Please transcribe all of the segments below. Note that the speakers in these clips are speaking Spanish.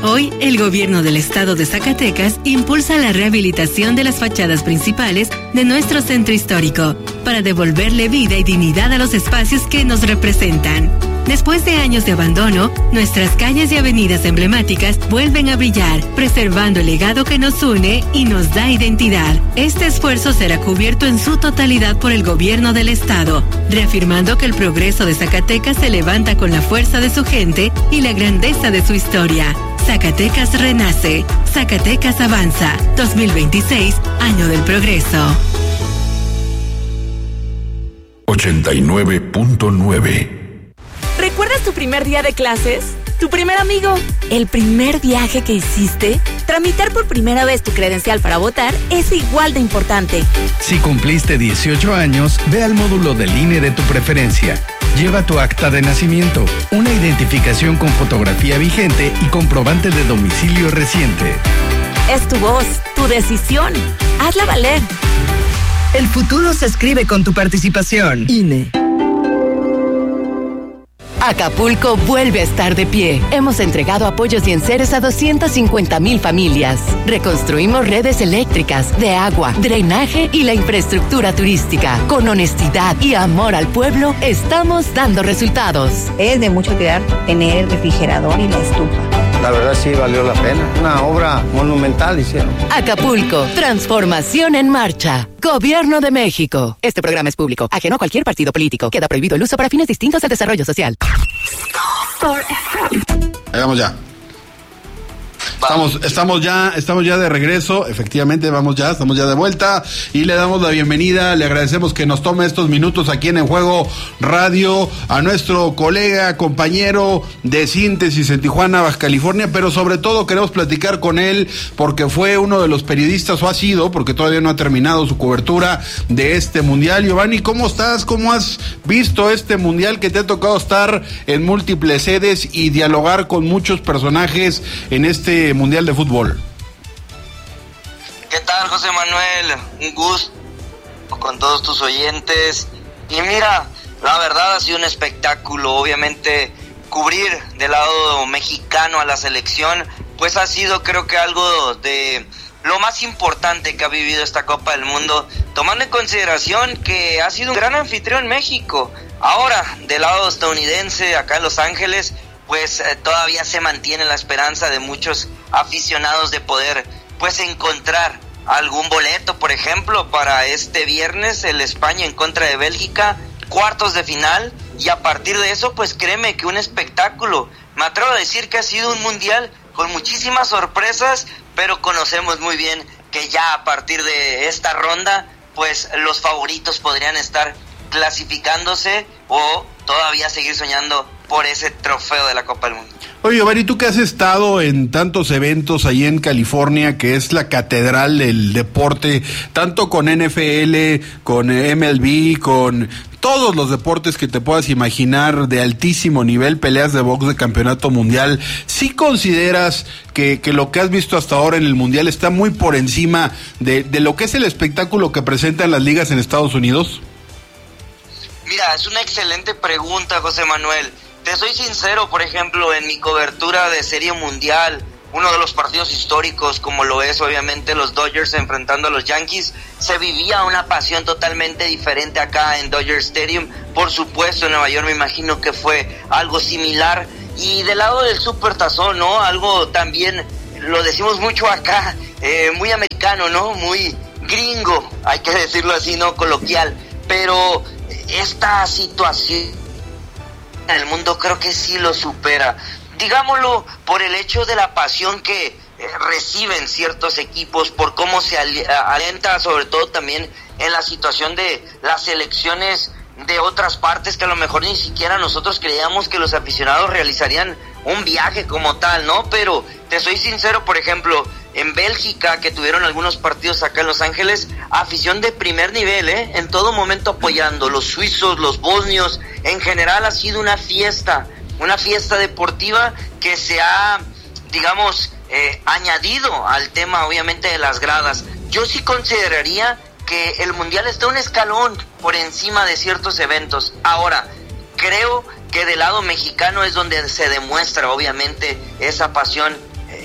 Hoy, el gobierno del estado de Zacatecas impulsa la rehabilitación de las fachadas principales de nuestro centro histórico para devolverle vida y dignidad a los espacios que nos representan. Después de años de abandono, nuestras calles y avenidas emblemáticas vuelven a brillar, preservando el legado que nos une y nos da identidad. Este esfuerzo será cubierto en su totalidad por el gobierno del estado, reafirmando que el progreso de Zacatecas se levanta con la fuerza de su gente y la grandeza de su historia. Zacatecas renace, Zacatecas avanza. 2026, año del progreso. 89.9. ¿Recuerdas tu primer día de clases? ¿Tu primer amigo? ¿El primer viaje que hiciste? Tramitar por primera vez tu credencial para votar es igual de importante. Si cumpliste 18 años, ve al módulo del INE de tu preferencia. Lleva tu acta de nacimiento, una identificación con fotografía vigente y comprobante de domicilio reciente. Es tu voz, tu decisión. Hazla valer. El futuro se escribe con tu participación. INE. Acapulco vuelve a estar de pie. Hemos entregado apoyos y enseres a 250,000 familias. Reconstruimos redes eléctricas, de agua, drenaje y la infraestructura turística. Con honestidad y amor al pueblo, estamos dando resultados. Es de mucho cuidar tener el refrigerador y la estufa. La verdad sí valió la pena. Una obra monumental hicieron. Acapulco, transformación en marcha. Gobierno de México. Este programa es público, ajeno a cualquier partido político. Queda prohibido el uso para fines distintos al desarrollo social. Ahí vamos ya. Estamos ya de regreso, efectivamente estamos ya de vuelta y le damos la bienvenida, le agradecemos que nos tome estos minutos aquí en Juego Radio a nuestro colega, compañero de Síntesis en Tijuana, Baja California, pero sobre todo queremos platicar con él porque fue uno de los periodistas, o ha sido, porque todavía no ha terminado su cobertura de este mundial. Giovanni, ¿cómo estás? ¿Cómo has visto este mundial que te ha tocado estar en múltiples sedes y dialogar con muchos personajes en este mundial de fútbol? ¿Qué tal, José Manuel? Un gusto con todos tus oyentes. Y mira, la verdad ha sido un espectáculo. Obviamente cubrir del lado mexicano a la selección pues ha sido, creo que, algo de lo más importante que ha vivido esta Copa del Mundo, tomando en consideración que ha sido un gran anfitrión México. Ahora, del lado estadounidense, acá en Los Ángeles, pues todavía se mantiene la esperanza de muchos aficionados de poder pues encontrar algún boleto, por ejemplo, para este viernes, el España en contra de Bélgica, cuartos de final, y a partir de eso, pues créeme que un espectáculo. Me atrevo a decir que ha sido un mundial con muchísimas sorpresas, pero conocemos muy bien que ya a partir de esta ronda, pues los favoritos podrían estar clasificándose o todavía seguir soñando por ese trofeo de la Copa del Mundo. Oye, Giovanni, tú que has estado en tantos eventos ahí en California, que es la catedral del deporte, tanto con NFL, con MLB, con todos los deportes que te puedas imaginar de altísimo nivel, peleas de box de campeonato mundial, ¿sí consideras que lo que has visto hasta ahora en el mundial está muy por encima de lo que es el espectáculo que presentan las ligas en Estados Unidos? Mira, es una excelente pregunta, José Manuel. Te soy sincero, por ejemplo, en mi cobertura de Serie Mundial, uno de los partidos históricos, como lo es obviamente los Dodgers enfrentando a los Yankees, se vivía una pasión totalmente diferente acá en Dodger Stadium. Por supuesto, en Nueva York me imagino que fue algo similar. Y del lado del Supertazón, ¿no? Algo también, lo decimos mucho acá, muy americano, ¿no? Muy gringo, hay que decirlo así, ¿no? Coloquial. Pero esta situación en el mundo creo que sí lo supera, digámoslo, por el hecho de la pasión que reciben ciertos equipos, por cómo se alenta, sobre todo también en la situación de las selecciones de otras partes, que a lo mejor ni siquiera nosotros creíamos que los aficionados realizarían un viaje como tal, ¿no? Pero te soy sincero, por ejemplo, en Bélgica, que tuvieron algunos partidos acá en Los Ángeles, afición de primer nivel, en todo momento apoyando, los suizos, los bosnios, en general ha sido una fiesta deportiva que se ha, digamos, añadido al tema, obviamente, de las gradas. Yo sí consideraría que el Mundial está un escalón por encima de ciertos eventos. Ahora, creo que del lado mexicano es donde se demuestra, obviamente, esa pasión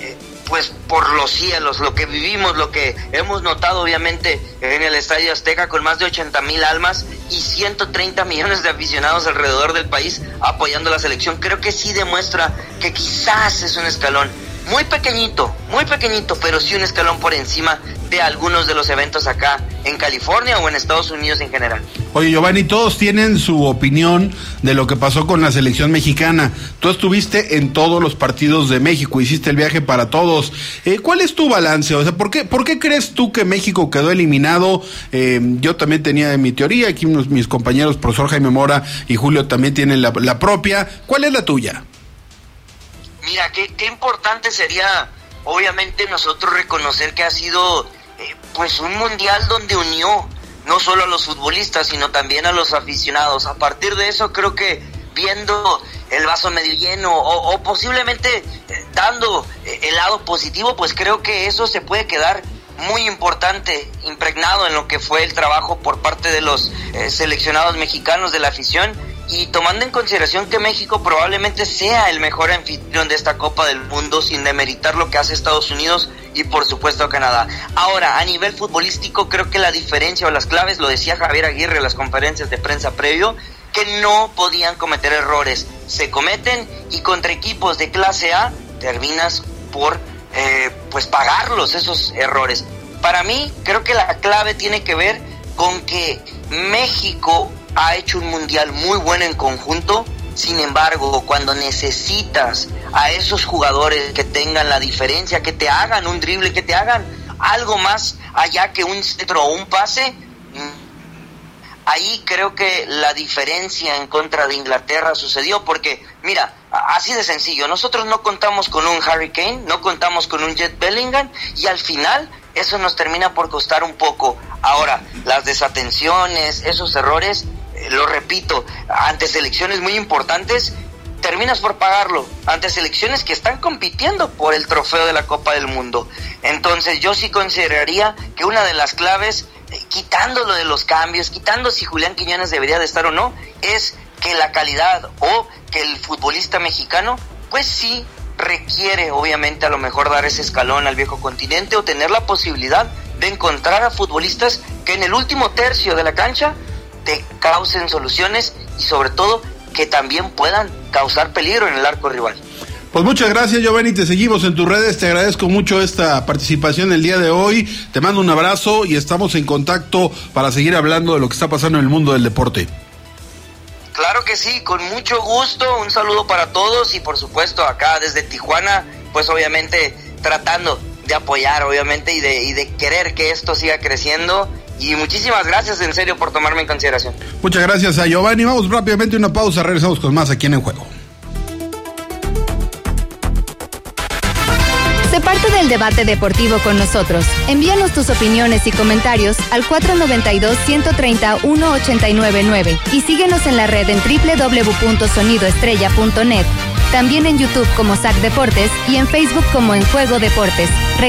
pues por los cielos, lo que vivimos, lo que hemos notado obviamente en el Estadio Azteca, con más de 80,000 almas y 130 millones de aficionados alrededor del país apoyando a la selección. Creo que sí demuestra que quizás es un escalón muy pequeñito, pero sí un escalón por encima de algunos de los eventos acá en California o en Estados Unidos en general. Oye, Giovanni, todos tienen su opinión de lo que pasó con la selección mexicana. Tú estuviste en todos los partidos de México, hiciste el viaje para todos. ¿Cuál es tu balance? O sea, ¿por qué crees tú que México quedó eliminado? Yo también tenía mi teoría, aquí mis compañeros, profesor Jaime Mora y Julio, también tienen la propia. ¿Cuál es la tuya? Mira, qué importante sería, obviamente, nosotros reconocer que ha sido pues un mundial donde unió no solo a los futbolistas, sino también a los aficionados. A partir de eso, creo que viendo el vaso medio lleno o posiblemente dando el lado positivo, pues creo que eso se puede quedar muy importante, impregnado en lo que fue el trabajo por parte de los seleccionados mexicanos, de la afición, y tomando en consideración que México probablemente sea el mejor anfitrión de esta Copa del Mundo, sin demeritar lo que hace Estados Unidos y por supuesto Canadá. Ahora, a nivel futbolístico, creo que la diferencia o las claves, lo decía Javier Aguirre en las conferencias de prensa previo, que no podían cometer errores. Se cometen y contra equipos de clase A terminas por pues pagarlos esos errores. Para mí, creo que la clave tiene que ver con que México ha hecho un mundial muy bueno en conjunto. Sin embargo, cuando necesitas a esos jugadores que tengan la diferencia, que te hagan un drible, que te hagan algo más allá que un centro o un pase, ahí creo que la diferencia en contra de Inglaterra sucedió, porque mira, así de sencillo, nosotros no contamos con un Harry Kane, no contamos con un Jude Bellingham, y al final eso nos termina por costar un poco. Ahora, las desatenciones, esos errores, lo repito, ante selecciones muy importantes, terminas por pagarlo, ante selecciones que están compitiendo por el trofeo de la Copa del Mundo. Entonces yo sí consideraría que una de las claves, quitándolo de los cambios, quitando si Julián Quiñones debería de estar o no, es que la calidad o que el futbolista mexicano, pues sí requiere obviamente a lo mejor dar ese escalón al viejo continente o tener la posibilidad de encontrar a futbolistas que en el último tercio de la cancha te causen soluciones y sobre todo que también puedan causar peligro en el arco rival. Pues muchas gracias, Giovanni, te seguimos en tus redes, te agradezco mucho esta participación el día de hoy, te mando un abrazo y estamos en contacto para seguir hablando de lo que está pasando en el mundo del deporte. Claro que sí, con mucho gusto, un saludo para todos y por supuesto acá desde Tijuana, pues obviamente tratando de apoyar obviamente y de querer que esto siga creciendo. Y muchísimas gracias en serio por tomarme en consideración. Muchas gracias a Giovanni. Vamos rápidamente a una pausa, regresamos con más aquí en El Juego. Sé parte del debate deportivo con nosotros. Envíanos tus opiniones y comentarios al 492-130-1899 y síguenos en la red en www.sonidoestrella.net. También en YouTube como SAC Deportes y en Facebook como En Juego Deportes.